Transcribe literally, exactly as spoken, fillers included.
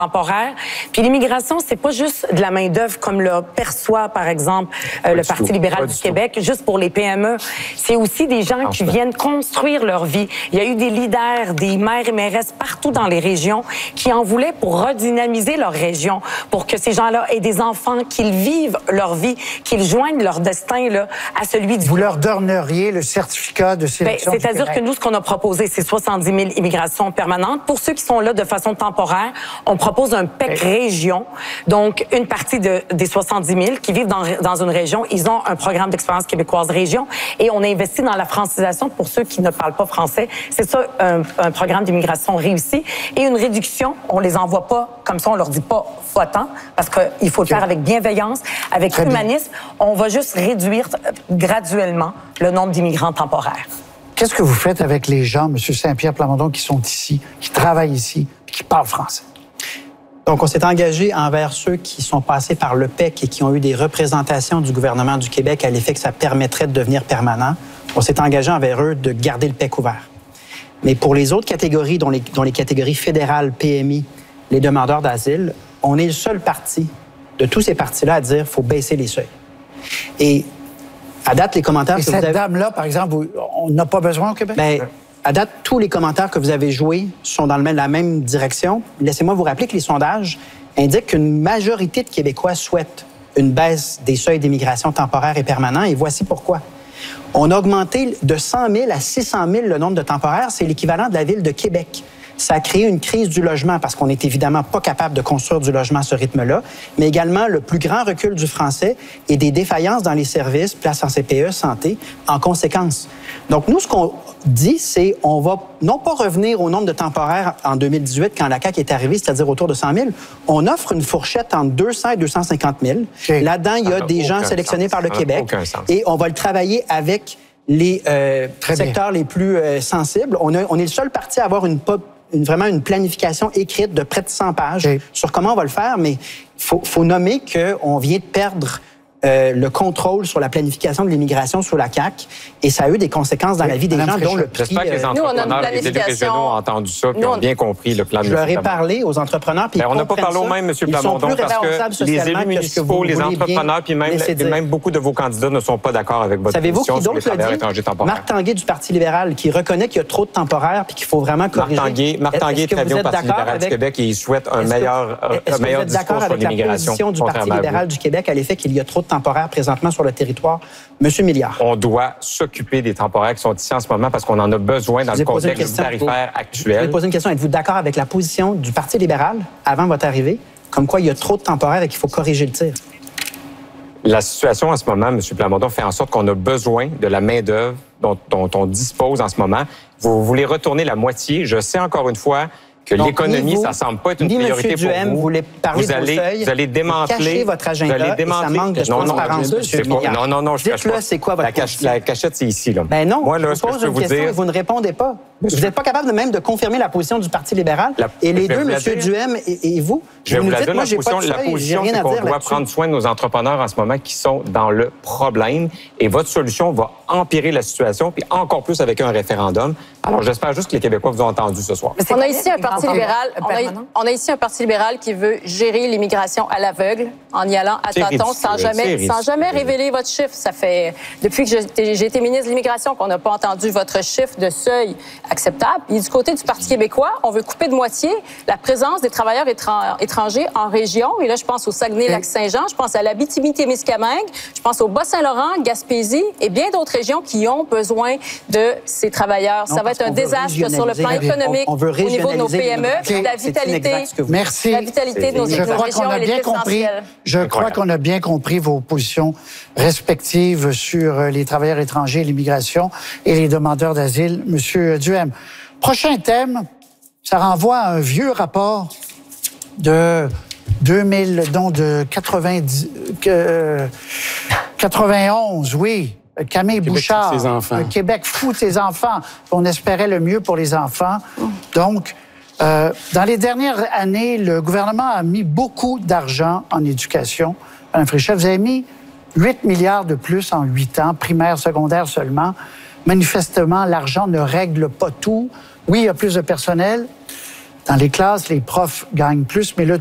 temporaire. Puis l'immigration, c'est pas juste de la main-d'œuvre comme le perçoit, par exemple, euh, le Parti libéral du Québec, juste pour les P M E. C'est aussi des gens qui viennent construire leur vie. Il y a eu des leaders, des maires et mairesses partout dans les régions qui en voulaient pour redynamiser leur région, pour que ces gens-là aient des enfants, qu'ils vivent leur vie, qu'ils joignent leur destin là, à celui du... Vous leur donneriez le certificat de sélection? Ben, c'est-à-dire que nous, ce qu'on a proposé, c'est soixante-dix mille immigrations permanentes. Pour ceux qui sont là de façon temporaire, on propose un P E C région. Donc, une partie de, des soixante-dix mille qui vivent dans, dans une région, ils ont un programme d'expérience québécoise région et on a investi dans la francisation pour ceux qui ne parlent pas français. C'est ça, un, un programme d'immigration réussi et une réduction. On les envoie pas comme ça, on leur dit pas votant parce qu'il faut le faire avec bienveillance, avec Très humanisme. Bien. On va juste réduire graduellement le nombre d'immigrants temporaires. Qu'est-ce que vous faites avec les gens, M. Saint-Pierre Plamondon, qui sont ici, qui travaillent ici, qui parlent français? Donc, on s'est engagé envers ceux qui sont passés par le P E C et qui ont eu des représentations du gouvernement du Québec à l'effet que ça permettrait de devenir permanent. On s'est engagé envers eux de garder le P E C ouvert. Mais pour les autres catégories, dont les, dont les catégories fédérales, P M I, les demandeurs d'asile, on est le seul parti de tous ces partis-là à dire qu'il faut baisser les seuils. Et à date, les commentaires... Et que cette vous avez... dame-là, par exemple, on n'a pas besoin au Québec? Bien, à date, tous les commentaires que vous avez joués sont dans la même direction. Laissez-moi vous rappeler que les sondages indiquent qu'une majorité de Québécois souhaitent une baisse des seuils d'immigration temporaire et permanent, et voici pourquoi. On a augmenté de cent mille à six cent mille le nombre de temporaires, c'est l'équivalent de la ville de Québec. Ça a créé une crise du logement parce qu'on n'est évidemment pas capable de construire du logement à ce rythme-là, mais également le plus grand recul du français et des défaillances dans les services, places en C P E, santé, en conséquence. Donc, nous, ce qu'on dit, c'est on va non pas revenir au nombre de temporaires en deux mille dix-huit, quand la C A Q est arrivée, c'est-à-dire autour de cent mille. On offre une fourchette entre deux cents et deux cent cinquante mille. Okay. Là-dedans, il y a ah, des gens sélectionnés sens. par le ah, Québec et on va le travailler avec les euh, secteurs bien. les plus euh, sensibles. On, a, on est le seul parti à avoir une pop Une, vraiment une planification écrite de près de cent pages okay. sur comment on va le faire, mais il faut, faut nommer qu'on vient de perdre euh, le contrôle sur la planification de l'immigration sous la C A Q et ça a eu des conséquences dans oui, la vie des gens, dont le prix... J'espère que les entrepreneurs et les élus régionaux ont entendu ça et ont bien compris le plan de Je leur ai parlé aux entrepreneurs, puis on n'a pas parlé au même, M. Plamondon, parce que les élus municipaux, les entrepreneurs, puis même, même beaucoup de vos candidats ne sont pas d'accord avec votre position sur les travailleurs étrangers temporaires. Marc Tanguay du Parti libéral, qui reconnaît qu'il y a trop de temporaires puis qu'il faut vraiment corriger. Marc Tanguay est très bien au Parti libéral du Québec et il souhaite un meilleur discours sur l'immigration. Est-ce que vous êtes d'accord avec la position du Parti libéral du Québec à l'effet qu'il y a trop de temporaires présentement sur le territoire? Monsieur Milliard. On doit s'occuper des temporaires qui sont ici en ce moment parce qu'on en a besoin dans le contexte tarifaire actuel. Je vais poser une question. Êtes-vous d'accord avec la position du Parti libéral avant votre arrivée, comme quoi il y a trop de temporaires et qu'il faut corriger le tir? La situation en ce moment, M. Plamondon, fait en sorte qu'on a besoin de la main-d'œuvre dont, dont on dispose en ce moment. Vous voulez retourner la moitié. Je sais encore une fois que l'économie, ça semble pas être une priorité pour Duhem, vous. Vous voulez parler vous allez, de vos seuils, vous allez démanteler votre agenda vous allez démanteler. Et ça manque de non, transparence, non, monsieur pas, non, non, non, je cache pas. c'est quoi votre la, cache, la cachette, c'est ici, là. Ben non, Moi, là, je ce que vous je pose peux une vous question dire... et vous ne répondez pas. Monsieur, vous n'êtes pas capable de même de confirmer la position du Parti libéral. La, et les deux, M. Duhem et, et vous, je vous vous nous la dites, donne, moi, la j'ai position, pas de la seuil, position, rien c'est à qu'on dire doit prendre soin de nos entrepreneurs en ce moment qui sont dans le problème. Et votre solution va empirer la situation, puis encore plus avec un référendum. Alors, j'espère juste que les Québécois vous ont entendu ce soir. On a ici un Parti libéral, on a, on a ici un Parti libéral qui veut gérer l'immigration à l'aveugle, en y allant à tâtons, sans jamais, sans jamais révéler votre chiffre. Ça fait, depuis que j'ai été ministre de l'Immigration, qu'on n'a pas entendu votre chiffre de seuil acceptable. Et du côté du Parti québécois, on veut couper de moitié la présence des travailleurs étrangers en région. Et là, je pense au Saguenay-Lac-Saint-Jean, je pense à l'Abitibi-Témiscamingue, je pense au Bas-Saint-Laurent, Gaspésie et bien d'autres régions qui ont besoin de ces travailleurs. Non, ça va être un désastre sur le plan économique, on, on au niveau de nos P M E, okay. la vitalité, Merci. la vitalité de nos je crois régions, qu'on a elle bien est compris. essentielle. Je crois qu'on a bien compris vos positions respectives sur les travailleurs étrangers, l'immigration et les demandeurs d'asile. Monsieur Duhem. Prochain thème, ça renvoie à un vieux rapport de deux mille, non, de quatre-vingt-dix, euh, quatre-vingt-onze, oui. Camille Québec Bouchard. Ses enfants. Le Québec fout ses enfants. On espérait le mieux pour les enfants. Donc, euh, dans les dernières années, le gouvernement a mis beaucoup d'argent en éducation. Madame Fréchette, vous avez mis huit milliards de plus en huit ans, primaire, secondaire seulement. Manifestement, l'argent ne règle pas tout. Oui, il y a plus de personnel. Dans les classes, les profs gagnent plus, mais le